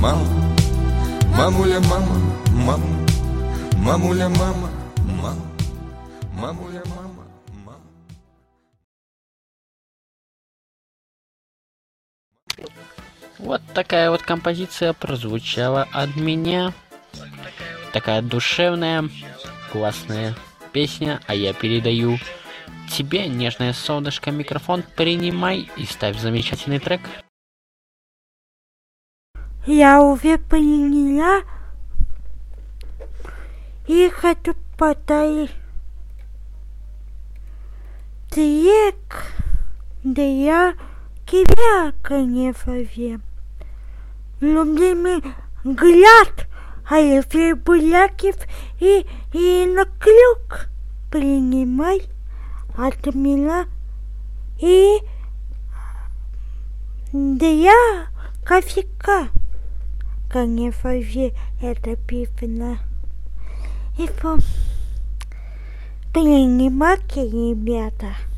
мама, мамуля, мама, мама, мамуля, мама, мама, мамуля, мама, мама. Вот такая вот композиция прозвучала от меня. Такая душевная, классная песня, а я передаю тебе, нежное солнышко, микрофон, принимай и ставь замечательный трек. Я уже приняла и хочу подать трек для тебя, конечно же. Любимый взгляд Алексей Буляков и на крюк принимай от меня и для кофейка, конечно же, это писано. И принимайте, ребята.